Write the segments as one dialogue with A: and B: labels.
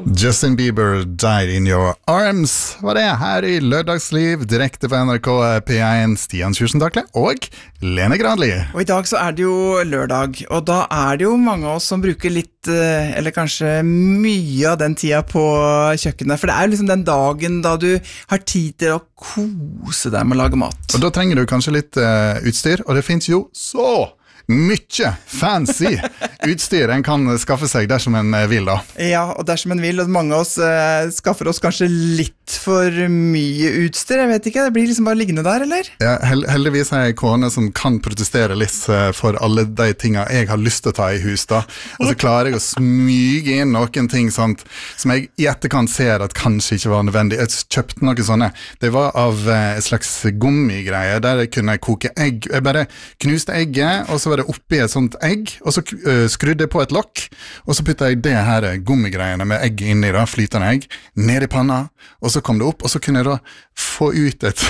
A: Justin Bieber, Died in Your Arms, var det her i Lørdagsliv, direkte på NRK P1, Stian Kjursen-Dakle og Lene Granli.
B: Og i dag så er det jo lørdag, og da er det jo mange av oss som bruker litt, eller kanskje mye av den tida på kjøkkenet, for det er jo liksom den dagen da du har tid til å kose deg med å lage mat.
A: Og da trenger du kanskje litt utstyr, og det finnes jo så mye fancy utstyr en kan skaffe seg dersom en vil da.
B: Ja, og dersom en vil, og mange av oss skaffer oss kanskje litt for mye utstyr, jeg vet ikke, det blir liksom bare liggende der, eller?
A: Ja, heldigvis har jeg en kone som kan protestere litt for alle de tingene jeg har lyst til å ta i hus da, og så klarer jeg å smyge inn noen ting sånt, som jeg i etterkant ser at kanskje ikke var nødvendig. Jeg kjøpte noen sånne, det var av et slags gummigreie, der jeg kunne koke egg. Jeg bare knuste egget, og så var det oppi et sånt egg, og så skrudde jeg på et lokk, og så puttet jeg det her gummigreiene med egg inni da, flytende egg, ned i panna, og så kom det opp, og så kunne jeg da få ut et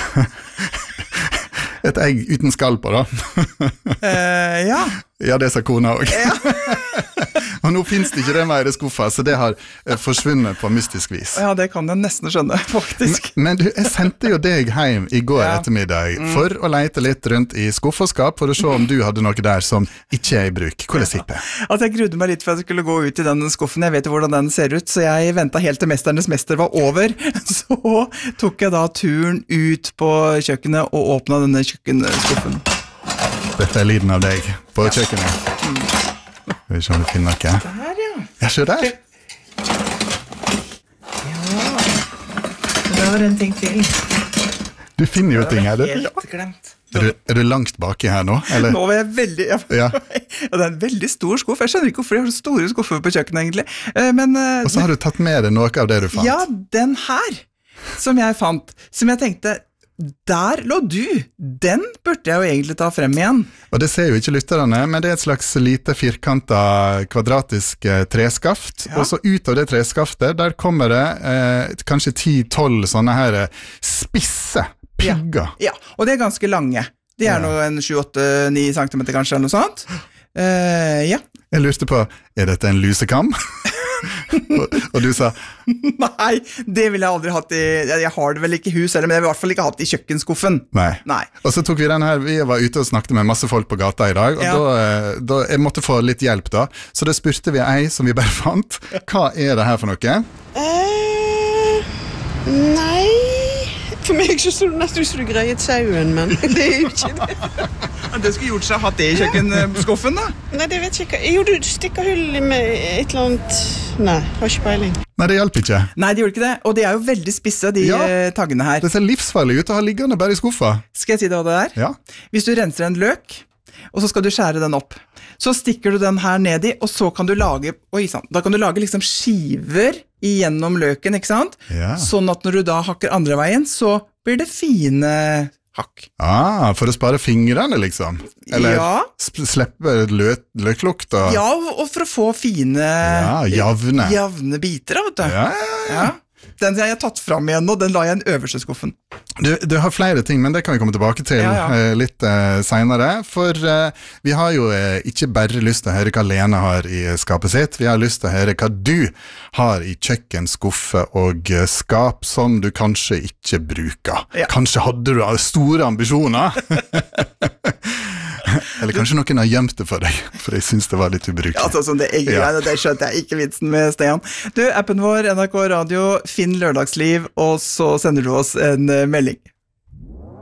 A: egg uten skall på da.
B: Ja.
A: Ja, det sa kona også. Ja. Og nå finnes det ikke det mer i skuffa, så det har forsvunnet på mystisk vis.
B: Ja, det kan jeg nesten skjønne, faktisk.
A: Men du, jeg sendte jo deg hjem i går ettermiddag for å lete litt rundt i skuff og skap for å se om du hadde noe der som ikke er i bruk. Hvordan gikk det?
B: Altså, jeg grudde meg litt for at jeg skulle gå ut i den skuffen. Jeg vet jo hvordan den ser ut, så jeg ventet helt til Mesternes mester var over. Så tok jeg da turen ut på kjøkkenet og åpnet denne kjøkkenskuffen.
A: Dette er lyden av deg på kjøkkenet. Skal vi se om vi finner noe.
B: Der, ja.
A: Ja, se der.
B: Ja. Det var en ting til.
A: Du finner jo ting her.
B: Helt glemt.
A: Er du langt baki her nå? Eller?
B: Nå var jeg veldig...
A: Ja.
B: Det er en veldig stor skuff. Jeg skjønner ikke hvorfor jeg har så store skuffer på kjøkkenet, egentlig. Men,
A: og så har du tatt med deg noe av det du fant.
B: Ja, den her, som jeg fant, som jeg tenkte... Der lå du! Den burde jeg jo egentlig ta frem igjen.
A: Og det ser jo ikke lytterne, men det er et slags lite firkantet kvadratisk treskaft, og så ut av det treskaftet, der kommer det kanskje 10-12 sånne her spisse pigger.
B: Ja, og det er ganske lange. De er nå en 7-8-9 centimeter kanskje, eller noe sånt. Ja.
A: Jeg lurte på, er dette en lusekam? og du sa
B: nei, det ville jeg aldri hatt i jeg har det vel ikke i hus eller, men jeg vil i hvert fall ikke hatt i kjøkkenskuffen.
A: Nei. Og så tok vi den her, vi var ute og snakket med masse folk på gata i dag, og da jeg måtte få litt hjelp da, så da spurte vi ei som vi bare fant, hva er det her for noe?
C: Nei, for meg så stod det nesten ut som du greiet sauen, men det er jo ikke det.
B: Det skulle gjort seg å ha det i kjøkkenskuffen da?
C: Nei, det vet jeg ikke. Jo, du stikker hull med et eller annet. Nei, har ikke peiling.
A: Nei, det hjelper ikke.
B: Nei, det gjorde ikke det, og de er jo veldig spisse, de taggene her.
A: Det ser livsfarlig ut å ha liggende bare i skuffa.
B: Skal jeg si det hva det er?
A: Ja.
B: Hvis du renser en løk, og så skal du skjære den opp, så stikker du den her ned i, og så kan du lage, da kan du lage liksom skiver igjennom løken, ikke sant?
A: Ja.
B: Sånn at når du da hakker andre veien, så blir det fine hakk.
A: For å spare fingrene liksom? Eller slippe løklukt?
B: Ja, og for å få fine javne biter, vet du. Ja. Den jeg har tatt frem igjen nå, den la jeg i den øverste skuffen.
A: Du har flere ting, men det kan vi komme tilbake til litt senere, for vi har jo ikke bare lyst til å høre hva Lene har i skapet sitt, vi har lyst til å høre hva du har i kjøkken, skuffe og skap som du kanskje ikke bruker. Kanskje hadde du store ambisjoner? Eller kanskje noen har gjemt det for deg, for jeg synes det var litt ubrukelig.
B: Altså, som det skjønte jeg ikke vitsen med, Stian. Du, appen vår, NRK Radio, finn Lørdagsliv, og så sender du oss en melding.